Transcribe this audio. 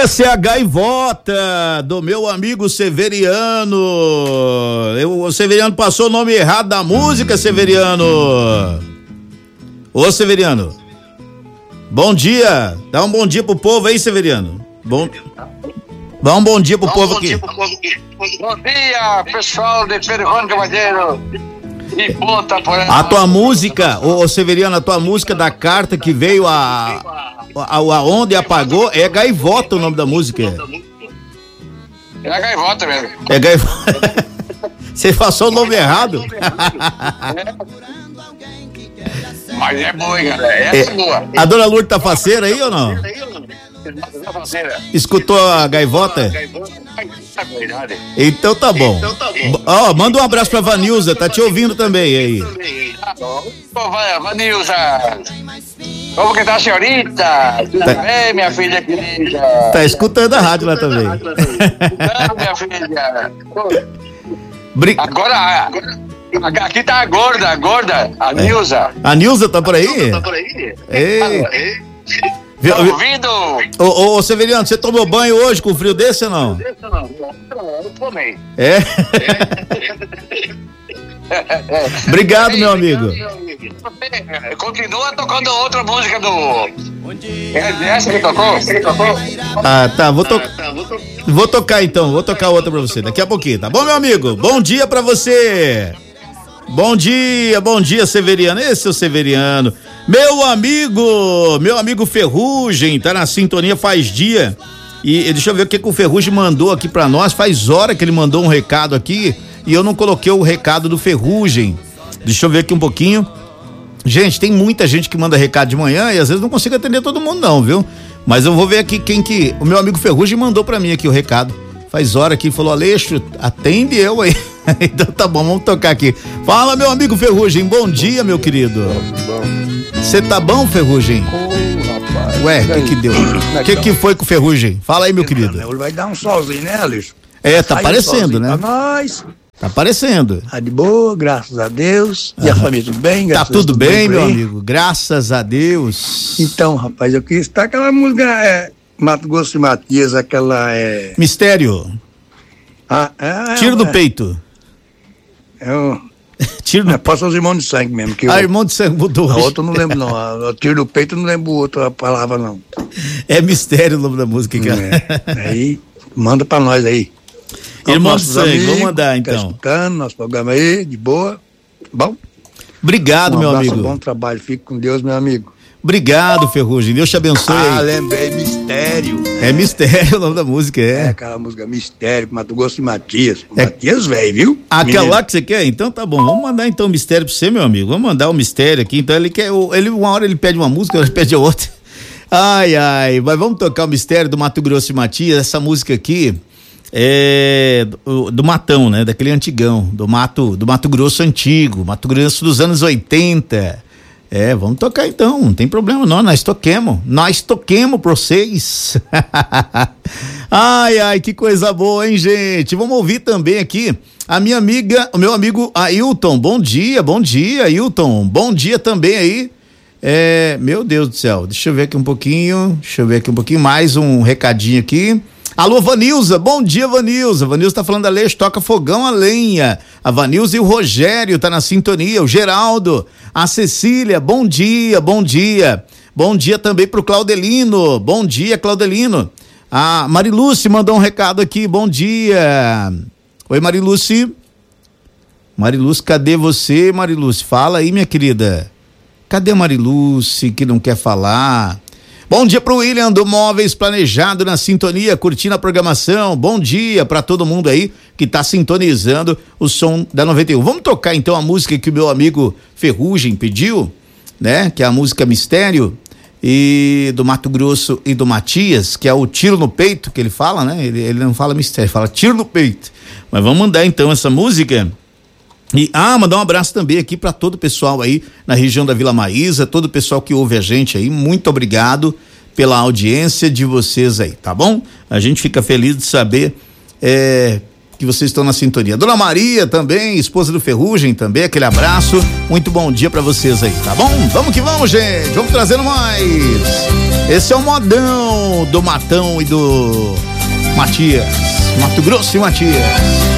Essa é a gaivota do meu amigo Severiano. O Severiano passou o nome errado da música, Severiano. Ô, Severiano. Bom dia. Dá um bom dia pro povo aí, Severiano. Dá um bom dia pro povo aqui. Bom dia, pessoal de Perrone Cavaleiro. E bota por aí. A tua música, ô Severiano, a tua música da carta que veio aonde apagou é Gaivota o nome da música. É a gaivota mesmo. É Gaivota. Você passou o nome errado? Mas é boa, hein, cara. Essa é boa. A dona Lourdes tá faceira aí ou não? Escutou a gaivota? Então tá bom. Ó, manda um abraço pra Vanilza, tá te ouvindo também aí. Vanilza, como que tá a senhorita? Tudo bem, minha filha querida? Tá escutando a rádio lá também. Não, minha filha. Agora, aqui tá a gorda, a Nilza. A Nilza tá por aí? Ei. Tá ouvindo? Ô, Severiano, você tomou banho hoje com frio desse ou não? Eu tomei. É? Obrigado, meu amigo. Continua tocando outra música do... É essa que tocou? Ah, tá, vou tocar então, vou tocar outra pra você daqui a pouquinho, tá bom, meu amigo? Bom dia pra você. Bom dia, Severiano. Esse é o Severiano. Meu amigo Ferrugem, tá na sintonia faz dia. E deixa eu ver o que o Ferrugem mandou aqui pra nós. Faz hora que ele mandou um recado aqui e eu não coloquei o recado do Ferrugem. Deixa eu ver aqui um pouquinho. Gente, tem muita gente que manda recado de manhã e às vezes não consigo atender todo mundo não, viu? Mas eu vou ver aqui quem que... O meu amigo Ferrugem mandou pra mim aqui o recado. Faz hora que falou, Aleixo, atende eu aí. Então tá bom, vamos tocar aqui. Fala, meu amigo Ferrugem, bom dia, meu querido. Você tá bom, Ferrugem? Rapaz. Ué, o que deu? O que foi com o Ferrugem? Fala aí, meu querido. Ele vai dar um solzinho, né, Aleixo? É, tá aparecendo, né? Pra nós. Tá aparecendo. Tá de boa, graças a Deus. E a família tudo bem? Tá tudo bem, meu amigo, graças a Deus. Então, rapaz, eu quis estar aquela música, Mato Grosso e Matias, aquela Mistério. Tiro do peito. Tiro do... Passa os irmãos de sangue mesmo. Que irmão de sangue mudou. A outra eu não lembro, não. O tiro do peito eu não lembro outra palavra, não. É Mistério o nome da música, cara. Aí, manda pra nós aí. Irmão de sangue, vamos mandar então. Tá escutando nosso programa aí, de boa. Bom? Obrigado, meu amigo. Bom trabalho, fique com Deus, meu amigo. Obrigado, Ferrugem, Deus te abençoe. Lembrei, Mistério. É Mistério o nome da música, É aquela música Mistério, Mato Grosso e Matias. Matias, velho, viu? Aquela lá que você quer? Então tá bom, vamos mandar então o Mistério pra você, meu amigo. Vamos mandar o Mistério aqui. Então ele quer, uma hora ele pede uma música, outra pede outra. Ai, mas vamos tocar o Mistério do Mato Grosso e Matias. Essa música aqui é do Matão, né? Daquele antigão, do Mato Grosso antigo, Mato Grosso dos anos 80. Vamos tocar então, não tem problema não, nós toquemos pra vocês. Ai, que coisa boa, hein, gente? Vamos ouvir também aqui a minha amiga, o meu amigo Ailton. Bom dia, Ailton. Bom dia também aí. Meu Deus do céu, deixa eu ver aqui um pouquinho, mais um recadinho aqui. Alô, Vanilza, bom dia, Vanilza. Vanilza tá falando, Aleixo, toca fogão a lenha. A Vanilza e o Rogério tá na sintonia, o Geraldo, a Cecília, bom dia. Bom dia também pro Claudelino, bom dia, Claudelino. A Marilúcia mandou um recado aqui, bom dia. Oi, Marilúcia. Marilúcia, cadê você, Marilúcia? Fala aí, minha querida. Cadê a Marilúcia que não quer falar? Bom dia pro William do Móveis Planejado na sintonia, curtindo a programação. Bom dia pra todo mundo aí que tá sintonizando o som da 91. Vamos tocar então a música que o meu amigo Ferrugem pediu, né? Que é a música Mistério e do Mato Grosso e do Matias, que é o Tiro no Peito que ele fala, né? Ele não fala mistério, fala Tiro no Peito. Mas vamos mandar então essa música. E mandar um abraço também aqui para todo o pessoal aí na região da Vila Maísa, todo o pessoal que ouve a gente aí, muito obrigado pela audiência de vocês aí, tá bom? A gente fica feliz de saber que vocês estão na sintonia. Dona Maria também, esposa do Ferrugem também, aquele abraço. Muito bom dia pra vocês aí, tá bom? Vamos que vamos, gente. Vamos trazendo mais. Esse é o modão do Matão e do Matias. Mato Grosso e Matias.